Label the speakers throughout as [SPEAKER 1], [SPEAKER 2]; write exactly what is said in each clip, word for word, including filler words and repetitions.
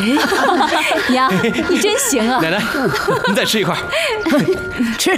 [SPEAKER 1] 娘，你真行啊！
[SPEAKER 2] 奶奶，您再吃一块。
[SPEAKER 3] 吃。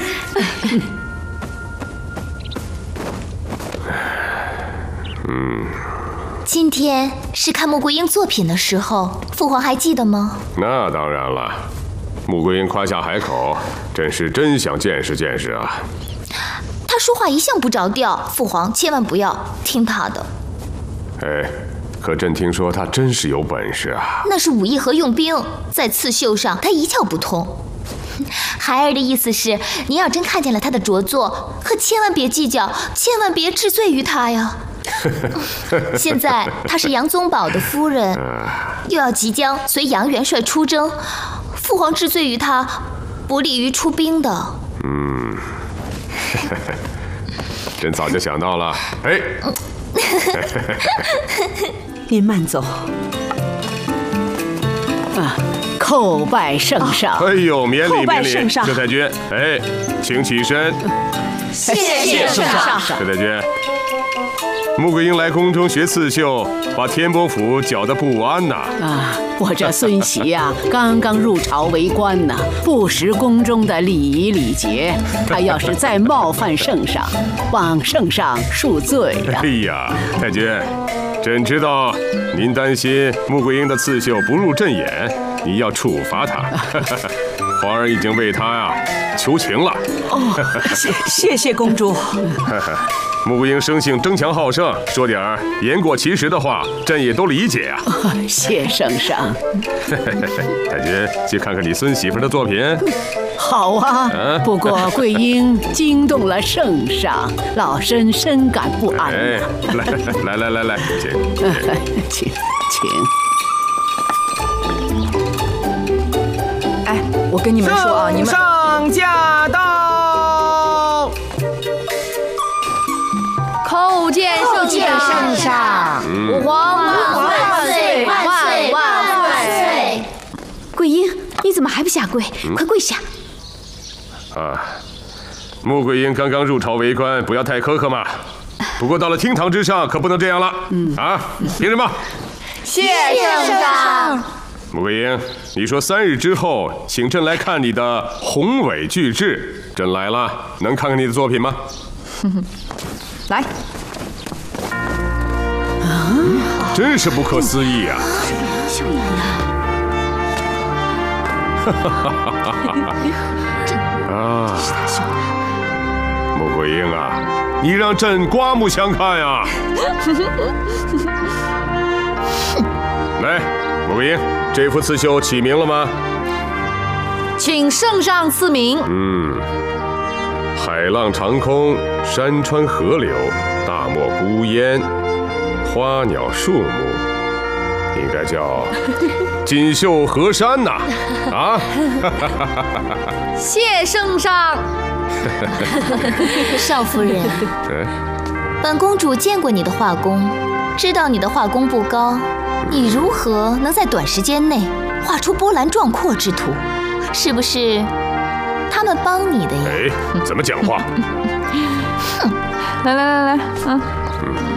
[SPEAKER 4] 嗯。
[SPEAKER 5] 今天是看穆桂英作品的时候，父皇还记得吗？
[SPEAKER 4] 那当然了，穆桂英夸下海口，真是真想见识见识啊。
[SPEAKER 5] 她说话一向不着调，父皇千万不要听她的。
[SPEAKER 4] 哎，可朕听说她真是有本事啊。
[SPEAKER 5] 那是武艺和用兵，在刺绣上她一窍不通。孩儿的意思是，您要真看见了她的着作，可千万别计较，千万别治罪于她呀。现在她是杨宗保的夫人，又要即将随杨元帅出征，父皇治罪于她，不利于出兵的。
[SPEAKER 4] 嗯，朕早就想到了。哎，
[SPEAKER 3] 您慢走。啊，叩拜圣上！
[SPEAKER 4] 哎呦，免礼免礼，
[SPEAKER 3] 圣上。
[SPEAKER 4] 佘太君，哎，请起身。
[SPEAKER 3] 谢谢圣上。
[SPEAKER 4] 佘太君。穆桂英来宫中学刺绣，把天波府搅得不安呐！
[SPEAKER 3] 啊，我这孙媳呀、啊，刚刚入朝为官呢，不识宫中的礼仪礼节。她要是再冒犯圣上，望圣上恕罪呀！
[SPEAKER 4] 哎呀，太君，朕知道您担心穆桂英的刺绣不入朕眼，你要处罚她。皇儿已经为她呀、啊、求情了。
[SPEAKER 3] 哦，谢谢谢公主。
[SPEAKER 4] 穆桂英生性争强好胜，说点儿言过其实的话，朕也都理解啊。
[SPEAKER 3] 哦、谢圣上。
[SPEAKER 4] 太君，去看看你孙媳妇的作品。
[SPEAKER 3] 好啊，啊不过桂英惊动了圣上，老身深感不安、啊。
[SPEAKER 4] 哎，来来来来来，请
[SPEAKER 3] 请请。
[SPEAKER 1] 哎，我跟你们说啊，你们
[SPEAKER 6] 上驾到。
[SPEAKER 1] 叩见圣上，吾皇万岁万岁万岁！桂英，你怎么还不下跪？嗯、快跪下！
[SPEAKER 4] 啊，穆桂英刚刚入朝为官，不要太苛刻嘛。不过到了厅堂之上，可不能这样了。嗯啊，凭什么？
[SPEAKER 1] 谢圣上。
[SPEAKER 4] 穆桂英，你说三日之后，请朕来看你的宏伟巨制，朕来了，能看看你的作品吗？
[SPEAKER 1] 来。
[SPEAKER 4] 啊，真是不可思议啊！哈哈哈哈哈！啊，穆桂英啊，你让朕刮目相看呀！来，穆桂英，这幅刺绣起名了吗？
[SPEAKER 1] 请圣上赐名。
[SPEAKER 4] 嗯，海浪长空，山川河流，大漠孤烟，花鸟树木，应该叫锦绣河山呐！啊！
[SPEAKER 1] 谢圣上。
[SPEAKER 5] 少夫人，本公主见过你的画工，知道你的画工不高，你如何能在短时间内画出波澜壮阔之图？是不是他们帮你的呀？
[SPEAKER 4] 哎，怎么讲话？
[SPEAKER 1] 哼！来来来来，嗯。